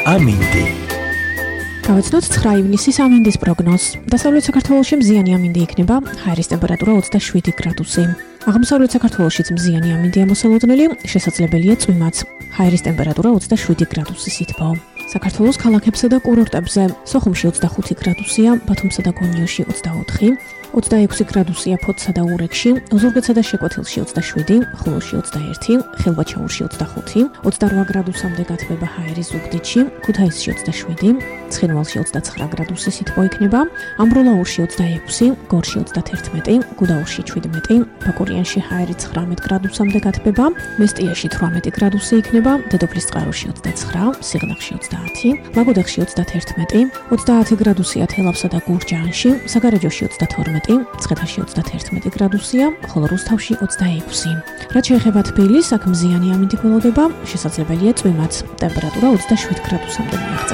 ამინდი. გავეცნოთ 9 ივნისის ამინდის პროგნოზს. დასავლეთ საქართველოში მზიანი ამინდი იქნება, ჰაერის ტემპერატურა 27 გრადუსი. აღმოსავლეთ საქართველოშიც მზიანი ამინდია მოსალოდნელი, შესაძლებელია წვიმაც. ჰაერის ტემპერატურა 27 გრადუსი სითბო. საქართველოს ქალაქებსა და კურორტებზე სოხუმში 25 გრადუსია, ბათუმსა და გონიოში 24, 26 გრადუსია ფოთსა და ურეკში, ოზურგეთსა და შეკვეთილში 27, ხულოში 21, ხელვაჩაურში 25, 28 გრადუსამდე გათბება ჰაერი ზუგდიდში, ქუთაისში 27, ცხინვალში 29 გრადუსი სითბო იქნება, ამბროლაურში 26, გორში 31, გუდაურში 17, ბაკურიანში ჰაერი 19 გრადუსამდე გათბება, მესტიაში 18 გრადუსი იქნება, დედოფლისწყაროში 29, სიღნაღში 20, ლაგოდეხში 31, 30 გრადუსია თელავსა და გურჯაანში, საგარეჯოში 22, მცხეთაში 31 გრადუსია, ხოლო რუსთავში 26. რაც შეეხება თბილისს, აქ მზიანი ამინდი გველოდება, შესაძლებელია წვიმაც. ტემპერატურა 27 გრადუსამდე მიაღწევს.